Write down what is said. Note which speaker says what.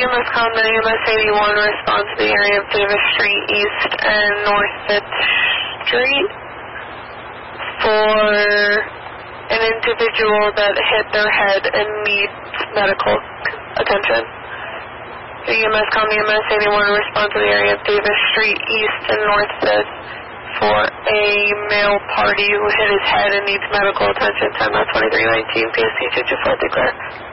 Speaker 1: EMS Comm and EMS 81 responds to the area of Davis Street East and North 5th Street for an individual that hit their head and needs medical attention. EMS Comm EMS 81 responds to the area of Davis Street East and North 5th for a male party who hit his head and needs medical attention. Time out 2319, PST 224, declare.